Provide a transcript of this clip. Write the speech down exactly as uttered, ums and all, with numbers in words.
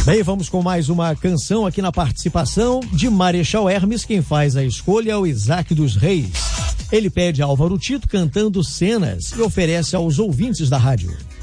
Bem, vamos com mais uma canção aqui na participação de Marechal Hermes. Quem faz a escolha é o Isaac dos Reis. Ele pede Álvaro Tito cantando Cenas e oferece aos ouvintes da rádio.